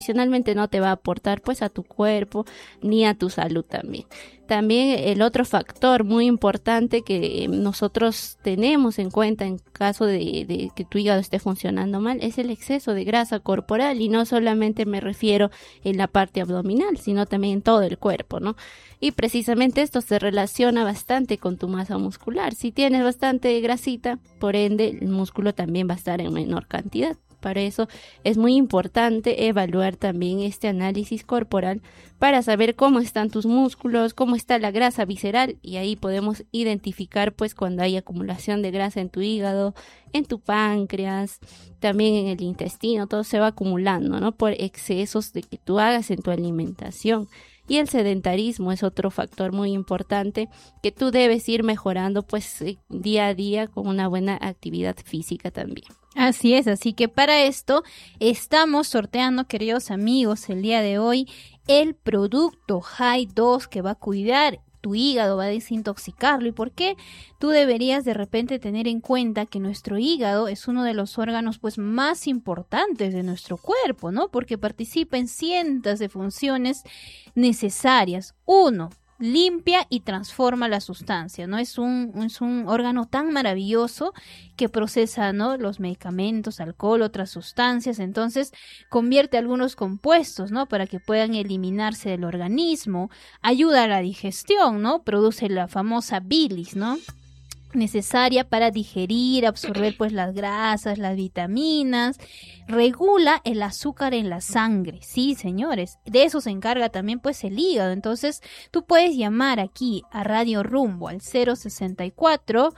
adicionalmente no te va a aportar pues a tu cuerpo ni a tu salud también. También el otro factor muy importante que nosotros tenemos en cuenta en caso de que tu hígado esté funcionando mal es el exceso de grasa corporal, y no solamente me refiero en la parte abdominal, sino también en todo el cuerpo, ¿no? Y precisamente esto se relaciona bastante con tu masa muscular. Si tienes bastante grasita, por ende el músculo también va a estar en menor cantidad. Para eso es muy importante evaluar también este análisis corporal para saber cómo están tus músculos, cómo está la grasa visceral, y ahí podemos identificar pues cuando hay acumulación de grasa en tu hígado, en tu páncreas, también en el intestino. Todo se va acumulando, ¿no? Por excesos de que tú hagas en tu alimentación. Y el sedentarismo es otro factor muy importante que tú debes ir mejorando pues día a día con una buena actividad física también. Así es, así que para esto estamos sorteando, queridos amigos, el día de hoy el producto High 2 que va a cuidar tu hígado, va a desintoxicarlo. ¿Y por qué? Tú deberías de repente tener en cuenta que nuestro hígado es uno de los órganos pues más importantes de nuestro cuerpo, ¿no? Porque participa en cientos de funciones necesarias. Uno, limpia y transforma la sustancia, ¿no? Es un órgano tan maravilloso que procesa, ¿no?, los medicamentos, alcohol, otras sustancias. Entonces convierte algunos compuestos, ¿no?, para que puedan eliminarse del organismo, ayuda a la digestión, ¿no?, produce la famosa bilis, ¿no?, necesaria para digerir, absorber pues las grasas, las vitaminas, regula el azúcar en la sangre. Sí, señores, de eso se encarga también pues el hígado. Entonces tú puedes llamar aquí a Radio Rumbo al 064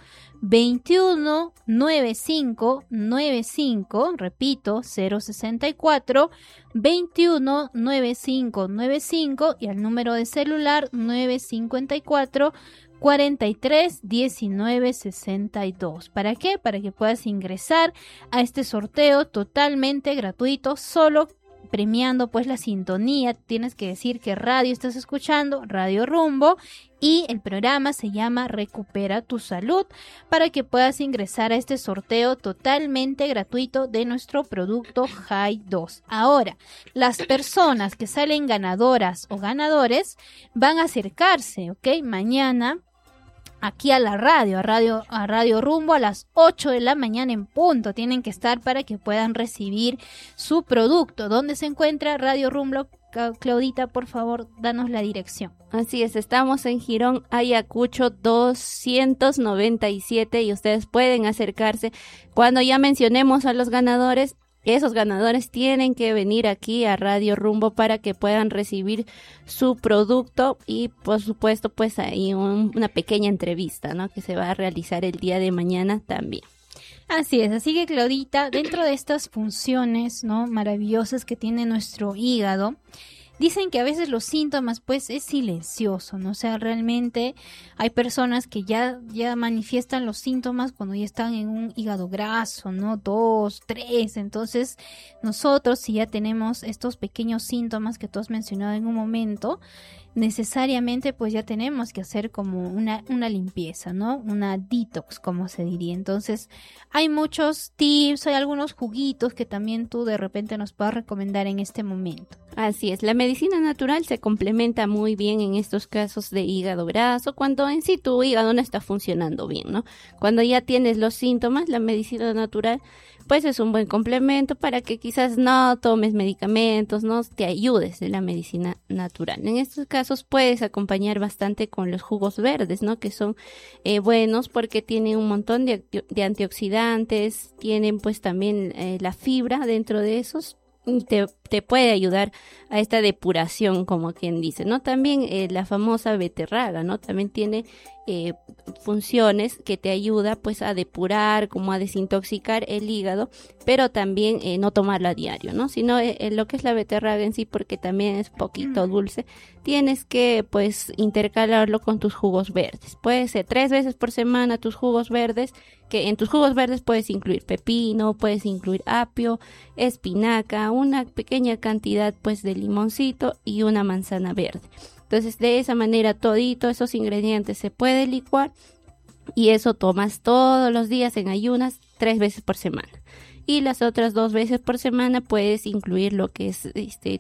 21 95 95, repito, 064 21 95 95, y al número de celular 954 43 19 62. ¿Para qué? Para que puedas ingresar a este sorteo totalmente gratuito, solo premiando pues la sintonía. Tienes que decir qué radio estás escuchando, Radio Rumbo, y el programa se llama Recupera tu Salud, para que puedas ingresar a este sorteo totalmente gratuito de nuestro producto High 2. Ahora, las personas que salen ganadoras o ganadores van a acercarse, ¿ok? Mañana aquí a la radio, a Radio Rumbo a las 8 de la mañana en punto. Tienen que estar para que puedan recibir su producto. ¿Dónde se encuentra Radio Rumbo? Claudita, por favor, danos la dirección. Así es, estamos en Girón Ayacucho 297 y ustedes pueden acercarse. Cuando ya mencionemos a los ganadores, esos ganadores tienen que venir aquí a Radio Rumbo para que puedan recibir su producto, y por supuesto pues hay una pequeña entrevista, ¿no?, que se va a realizar el día de mañana también. Así es, así que Claudita, dentro de estas funciones, ¿no?, maravillosas que tiene nuestro hígado, dicen que a veces los síntomas pues es silencioso, ¿no? O sea, realmente hay personas que ya manifiestan los síntomas cuando ya están en un hígado graso, ¿no? 2, 3, entonces nosotros, si ya tenemos estos pequeños síntomas que tú has mencionado en un momento, necesariamente pues ya tenemos que hacer como una limpieza, ¿no? Una detox, como se diría. Entonces hay muchos tips, hay algunos juguitos que también tú de repente nos puedas recomendar en este momento. Así es, la medicina natural se complementa muy bien en estos casos de hígado graso, cuando en sí tu hígado no está funcionando bien, ¿no? Cuando ya tienes los síntomas, la medicina natural pues es un buen complemento para que quizás no tomes medicamentos, no te ayudes de la medicina natural. En estos casos puedes acompañar bastante con los jugos verdes, ¿no?, que son buenos porque tienen un montón de antioxidantes, tienen pues también la fibra dentro de esos. Te puede ayudar a esta depuración, como quien dice, ¿no? También la famosa beterraga, ¿no?, también tiene funciones que te ayuda pues a depurar, como a desintoxicar el hígado, pero también no tomarla a diario, ¿no? Sino lo que es la beterraga en sí, porque también es poquito dulce, tienes que pues intercalarlo con tus jugos verdes. Puede ser 3 veces por semana tus jugos verdes, que en tus jugos verdes puedes incluir pepino, puedes incluir apio, espinaca, una pequeña cantidad pues de limoncito y una manzana verde. Entonces de esa manera todito esos ingredientes se puede licuar y eso tomas todos los días en ayunas 3 veces por semana. Y las otras 2 veces por semana puedes incluir lo que es